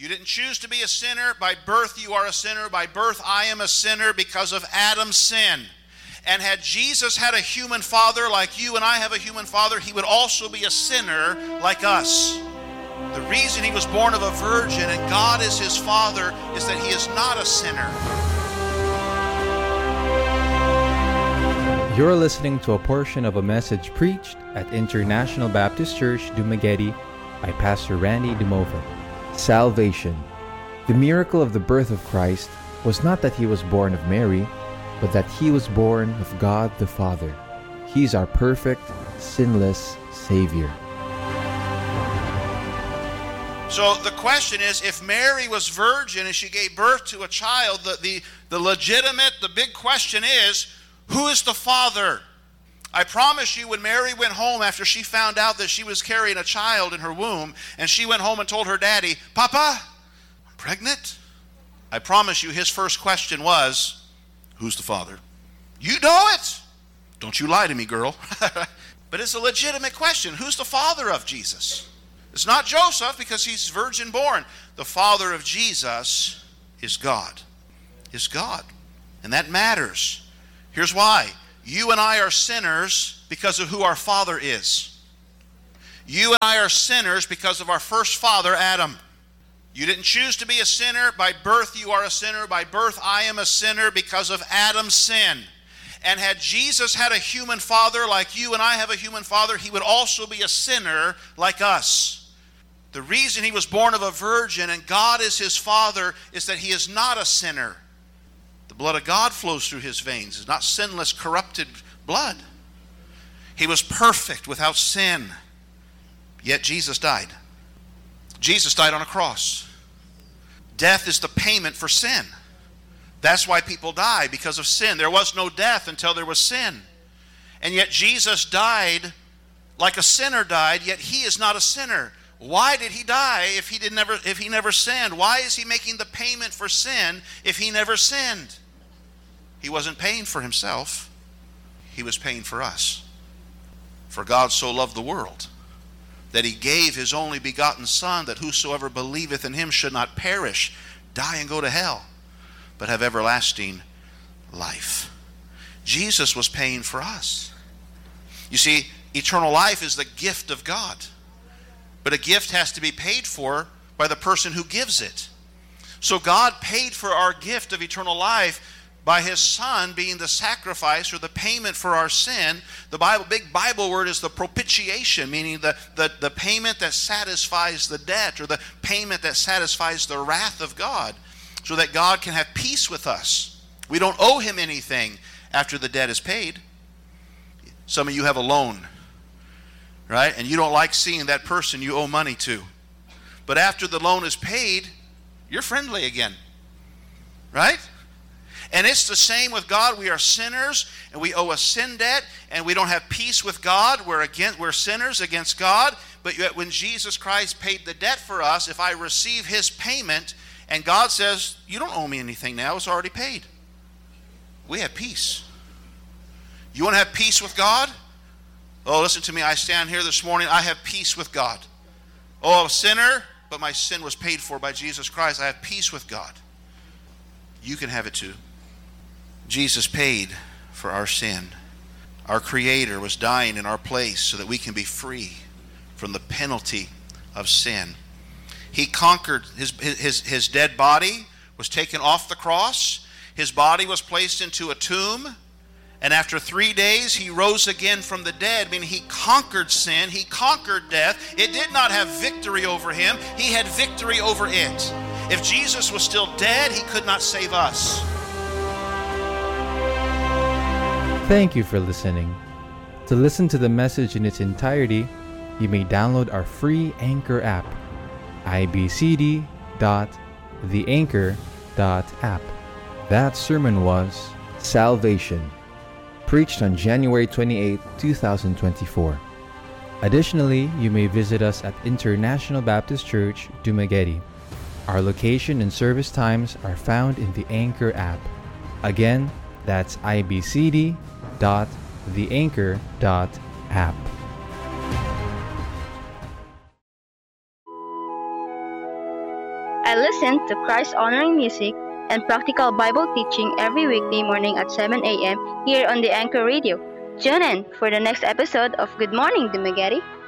You didn't choose to be a sinner. By birth you are a sinner. By birth I am a sinner because of Adam's sin. And had Jesus had a human father like you and I have a human father, he would also be a sinner like us. The reason he was born of a virgin and God is his father is that he is not a sinner. You're listening to a portion of a message preached at International Baptist Church, Dumaguete by Pastor Randy Dumova. Salvation. The miracle of the birth of Christ was not that he was born of Mary, but that he was born of God the Father. He's our perfect, sinless Savior. So the question is, if Mary was virgin and she gave birth to a child, the big question is, who is the father? I promise you, when Mary went home after she found out that she was carrying a child in her womb, and she went home and told her daddy, Papa, I'm pregnant. I promise you, his first question was, who's the father? You know it. Don't you lie to me, girl. But it's a legitimate question. Who's the father of Jesus? It's not Joseph because he's virgin born. The father of Jesus is God. Is God. And that matters. Here's why. You and I are sinners because of who our father is. You and I are sinners because of our first father, Adam. You didn't choose to be a sinner. By birth you are a sinner. By birth I am a sinner because of Adam's sin. And had Jesus had a human father like you and I have a human father, he would also be a sinner like us. The reason he was born of a virgin and God is his father is that he is not a sinner. The blood of God flows through his veins. It's not sinless, corrupted blood. He was perfect, without sin. Yet Jesus died. Jesus died on a cross. Death is the payment for sin. That's why people die, because of sin. There was no death until there was sin. And yet Jesus died like a sinner died, yet he is not a sinner. Why did he die if he never sinned? Why is he making the payment for sin if he never sinned? He wasn't paying for himself. He was paying for us. For God so loved the world that he gave his only begotten Son, that whosoever believeth in him should not perish, die and go to hell, but have everlasting life. Jesus was paying for us. You see, eternal life is the gift of God. But a gift has to be paid for by the person who gives it. So God paid for our gift of eternal life by his Son being the sacrifice or the payment for our sin. The big Bible word is the propitiation, meaning the payment that satisfies the debt, or the payment that satisfies the wrath of God, so that God can have peace with us. We don't owe him anything after the debt is paid. Some of you have a loan, right? And you don't like seeing that person you owe money to. But after the loan is paid, you're friendly again, right? And it's the same with God. We are sinners, and we owe a sin debt, and we don't have peace with God. We're sinners against God. But yet when Jesus Christ paid the debt for us, if I receive his payment, and God says, you don't owe me anything now, it's already paid, we have peace. You want to have peace with God? Oh, listen to me. I stand here this morning. I have peace with God. Oh, I'm a sinner, but my sin was paid for by Jesus Christ. I have peace with God. You can have it too. Jesus paid for our sin. Our Creator was dying in our place so that we can be free from the penalty of sin. He conquered. His dead body was taken off the cross. His body was placed into a tomb. And after 3 days, he rose again from the dead, meaning he conquered sin, he conquered death. It did not have victory over him. He had victory over it. If Jesus was still dead, he could not save us. Thank you for listening. To listen to the message in its entirety, you may download our free Anchor app, ibcd.theanchor.app. That sermon was Salvation, preached on January 28, 2024. Additionally, you may visit us at International Baptist Church, Dumaguete. Our location and service times are found in the Anchor app. Again, that's ibcd.theanchor.app. I listen to Christ-honoring music and practical Bible teaching every weekday morning at 7 a.m. here on the Anchor Radio. Tune in for the next episode of Good Morning Dumaguete.